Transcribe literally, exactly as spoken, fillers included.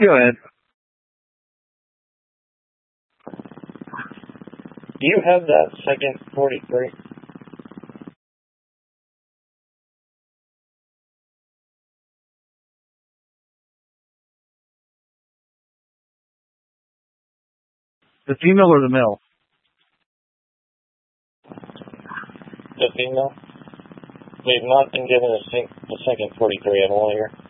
Go ahead. Do you have that second forty-three? The female or the male? The female? We've not been given a, sec- a second forty-three at all here.